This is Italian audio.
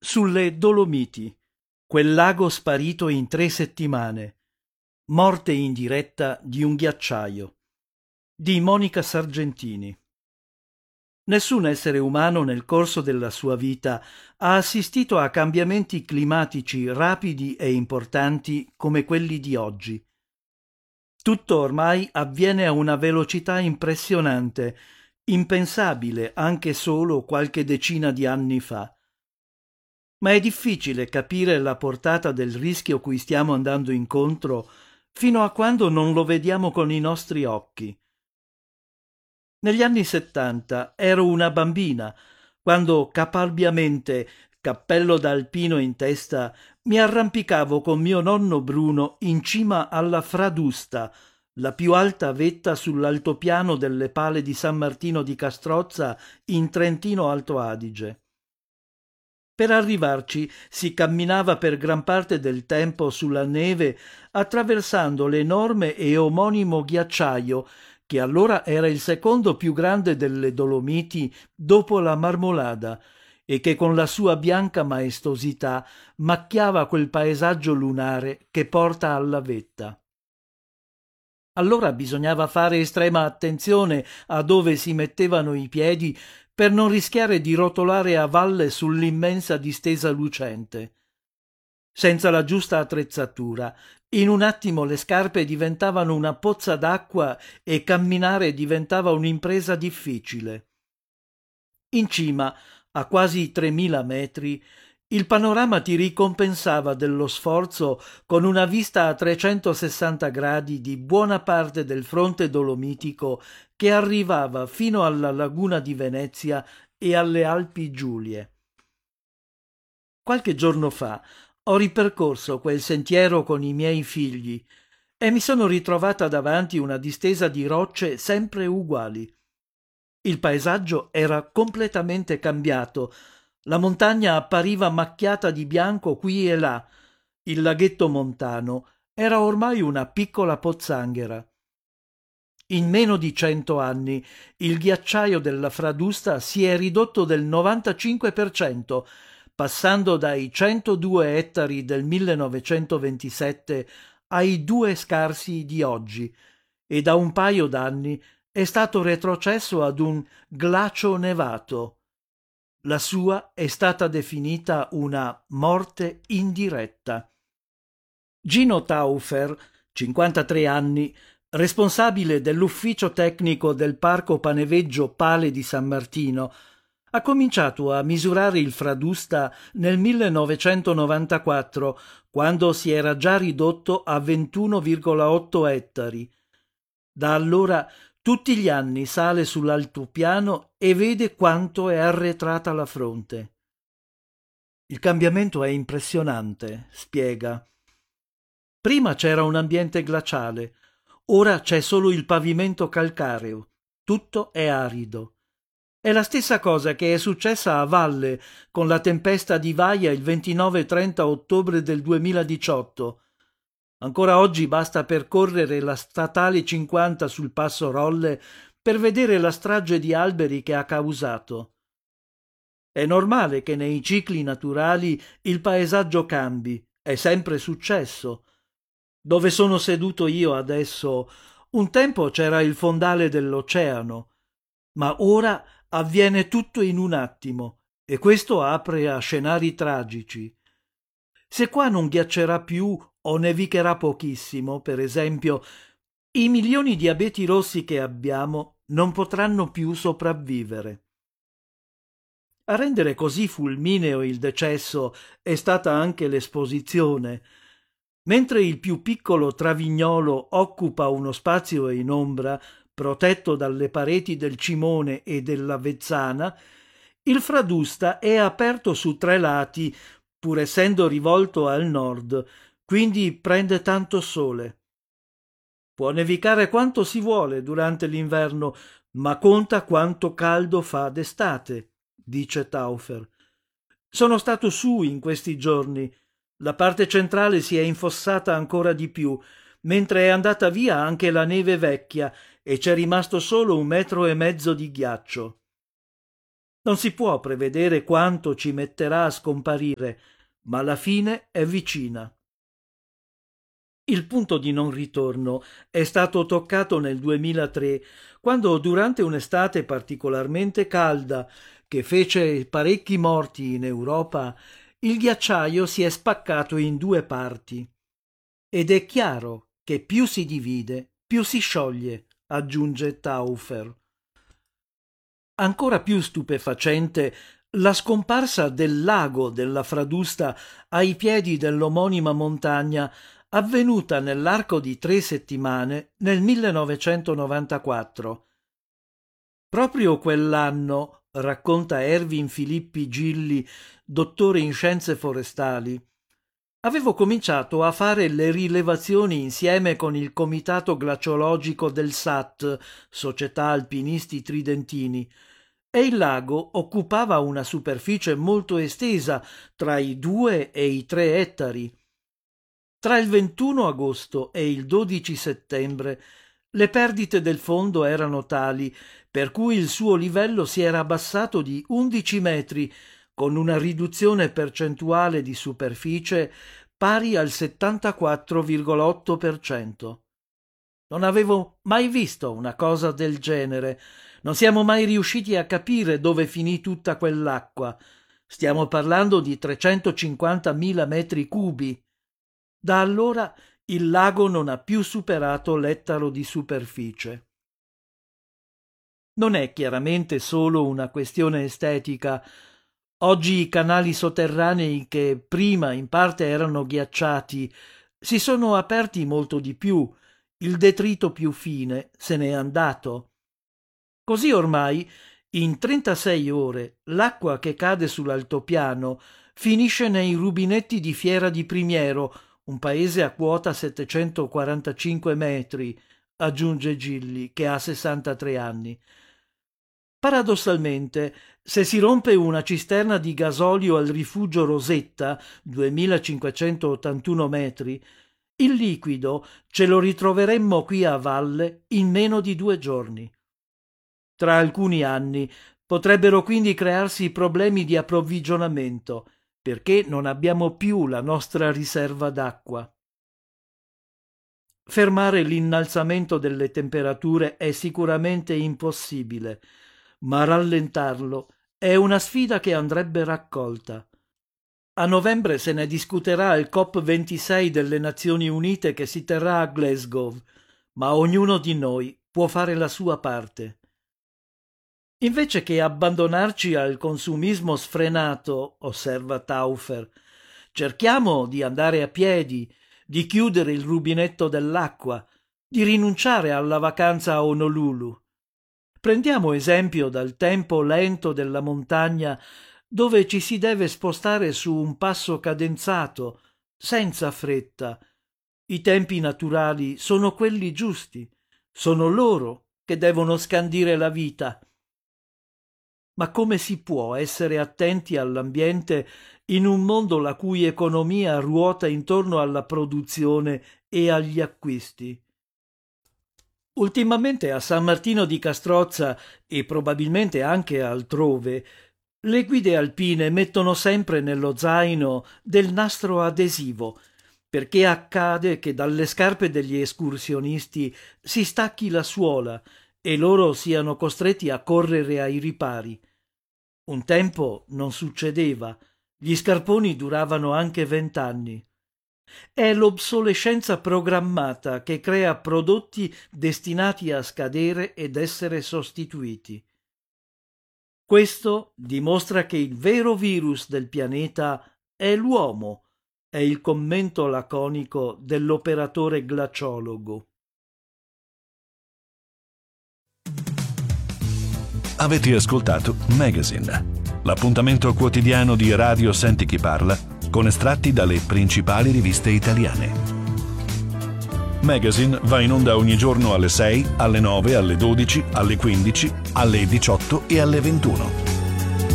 Sulle Dolomiti, quel lago sparito in 3 settimane. Morte in diretta di un ghiacciaio. Di Monica Sargentini. Nessun essere umano nel corso della sua vita ha assistito a cambiamenti climatici rapidi e importanti come quelli di oggi. Tutto ormai avviene a una velocità impressionante, impensabile anche solo qualche decina di anni fa. Ma è difficile capire la portata del rischio cui stiamo andando incontro fino a quando non lo vediamo con i nostri occhi. Negli anni 70 ero una bambina, quando caparbiamente, cappello da alpino in testa, mi arrampicavo con mio nonno Bruno in cima alla Fradusta, la più alta vetta sull'altopiano delle Pale di San Martino di Castrozza in Trentino Alto Adige. Per arrivarci si camminava per gran parte del tempo sulla neve, attraversando l'enorme e omonimo ghiacciaio, che allora era il secondo più grande delle Dolomiti dopo la Marmolada, e che con la sua bianca maestosità macchiava quel paesaggio lunare che porta alla vetta. Allora bisognava fare estrema attenzione a dove si mettevano i piedi per non rischiare di rotolare a valle sull'immensa distesa lucente. Senza la giusta attrezzatura, in un attimo le scarpe diventavano una pozza d'acqua e camminare diventava un'impresa difficile. In cima, a quasi 3000 metri, il panorama ti ricompensava dello sforzo con una vista a 360 gradi di buona parte del fronte dolomitico che arrivava fino alla laguna di Venezia e alle Alpi Giulie. Qualche giorno fa ho ripercorso quel sentiero con i miei figli e mi sono ritrovata davanti una distesa di rocce sempre uguali. Il paesaggio era completamente cambiato. La montagna appariva macchiata di bianco qui e là. Il laghetto montano era ormai una piccola pozzanghera. In meno di 100 anni il ghiacciaio della Fradusta si è ridotto del 95%, passando dai 102 ettari del 1927 ai 2 scarsi di oggi, e da un paio d'anni è stato retrocesso ad un glacio nevato. La sua è stata definita una morte indiretta. Gino Taufer, 53 anni, responsabile dell'ufficio tecnico del Parco Paneveggio Pale di San Martino, ha cominciato a misurare il Fradusta nel 1994, quando si era già ridotto a 21,8 ettari. Da allora tutti gli anni sale sull'altopiano e vede quanto è arretrata la fronte. Il cambiamento è impressionante, spiega. Prima c'era un ambiente glaciale, ora c'è solo il pavimento calcareo, tutto è arido. È la stessa cosa che è successa a valle con la tempesta di Vaia il 29-30 ottobre del 2018. Ancora oggi basta percorrere la statale 50 sul passo Rolle per vedere la strage di alberi che ha causato. È normale che nei cicli naturali il paesaggio cambi, è sempre successo. Dove sono seduto io adesso, un tempo c'era il fondale dell'oceano, ma ora avviene tutto in un attimo e questo apre a scenari tragici. Se qua non ghiaccerà più o nevicherà pochissimo, per esempio, i milioni di abeti rossi che abbiamo non potranno più sopravvivere. A rendere così fulmineo il decesso è stata anche l'esposizione. Mentre il più piccolo Travignolo occupa uno spazio in ombra, protetto dalle pareti del Cimone e della Vezzana, il Fradusta è aperto su 3 lati, pur essendo rivolto al nord, quindi prende tanto sole. Può nevicare quanto si vuole durante l'inverno, ma conta quanto caldo fa d'estate, dice Taufer. Sono stato su in questi giorni. La parte centrale si è infossata ancora di più, mentre è andata via anche la neve vecchia e c'è rimasto solo 1,5 metri di ghiaccio. Non si può prevedere quanto ci metterà a scomparire, ma la fine è vicina. Il punto di non ritorno è stato toccato nel 2003, quando durante un'estate particolarmente calda, che fece parecchi morti in Europa, il ghiacciaio si è spaccato in due parti. Ed è chiaro che più si divide, più si scioglie, aggiunge Taufer. Ancora più stupefacente la scomparsa del lago della Fradusta ai piedi dell'omonima montagna, avvenuta nell'arco di 3 settimane nel 1994. Proprio quell'anno, racconta Erwin Filippi Gilli, dottore in scienze forestali, avevo cominciato a fare le rilevazioni insieme con il Comitato Glaciologico del SAT, Società Alpinisti Tridentini, e il lago occupava una superficie molto estesa, tra i 2 e i 3 ettari. Tra il 21 agosto e il 12 settembre le perdite del fondo erano tali per cui il suo livello si era abbassato di 11 metri, con una riduzione percentuale di superficie pari al 74,8%. Non avevo mai visto una cosa del genere. Non siamo mai riusciti a capire dove finì tutta quell'acqua. Stiamo parlando di 350.000 metri cubi. Da allora il lago non ha più superato l'ettaro di superficie. Non è chiaramente solo una questione estetica. Oggi i canali sotterranei, che prima in parte erano ghiacciati, si sono aperti molto di più. Il detrito più fine se n'è andato. Così ormai, in 36 ore, l'acqua che cade sull'altopiano finisce nei rubinetti di Fiera di Primiero, un paese a quota 745 metri, aggiunge Gilli, che ha 63 anni. Paradossalmente, se si rompe una cisterna di gasolio al rifugio Rosetta, 2581 metri, il liquido ce lo ritroveremmo qui a valle in meno di 2 giorni. Tra alcuni anni potrebbero quindi crearsi problemi di approvvigionamento, perché non abbiamo più la nostra riserva d'acqua. Fermare l'innalzamento delle temperature è sicuramente impossibile, ma rallentarlo è una sfida che andrebbe raccolta. A novembre se ne discuterà al COP26 delle Nazioni Unite che si terrà a Glasgow, ma ognuno di noi può fare la sua parte. Invece che abbandonarci al consumismo sfrenato, osserva Taufer, cerchiamo di andare a piedi, di chiudere il rubinetto dell'acqua, di rinunciare alla vacanza a Honolulu. Prendiamo esempio dal tempo lento della montagna, dove ci si deve spostare su un passo cadenzato, senza fretta. I tempi naturali sono quelli giusti, sono loro che devono scandire la vita. Ma come si può essere attenti all'ambiente in un mondo la cui economia ruota intorno alla produzione e agli acquisti? Ultimamente a San Martino di Castrozza e probabilmente anche altrove, le guide alpine mettono sempre nello zaino del nastro adesivo, perché accade che dalle scarpe degli escursionisti si stacchi la suola e loro siano costretti a correre ai ripari. Un tempo non succedeva, gli scarponi duravano anche 20 anni. È l'obsolescenza programmata che crea prodotti destinati a scadere ed essere sostituiti. Questo dimostra che il vero virus del pianeta è l'uomo, è il commento laconico dell'operatore glaciologo. Avete ascoltato Magazine, l'appuntamento quotidiano di Radio Senti Chi Parla con estratti dalle principali riviste italiane. Magazine va in onda ogni giorno alle 6, alle 9, alle 12, alle 15, alle 18 e alle 21.